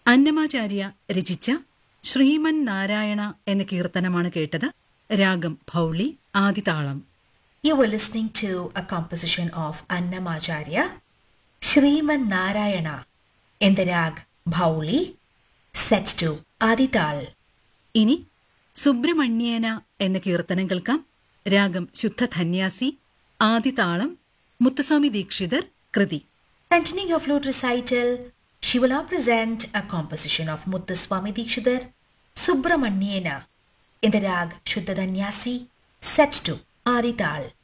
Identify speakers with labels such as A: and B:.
A: അന്നമാചാര്യ രചിച്ച ശ്രീമൻ നാരായണ എന്ന കീർത്തനമാണ് കേട്ടത്. രാഗം ഭൗളി, ആദിതാളം.
B: You were listening to a composition of Annamacharya, Shriman Narayana, in the rag Bhauli, set to Adital.
A: ഇനി സുബ്രഹ്മണ്യേന എന്ന കീർത്തനം കേൾക്കാം. രാഗം ശുദ്ധധന്യാസി, ആദിതാളം. മുത്തുസ്വാമി ദീക്ഷിതർ കൃതി.
B: Continuing your flute recital, she will now present a composition of Muthuswami Dikshidhar, Subramanyena, in the rag Shuddha Dhanyasi, set to Adital.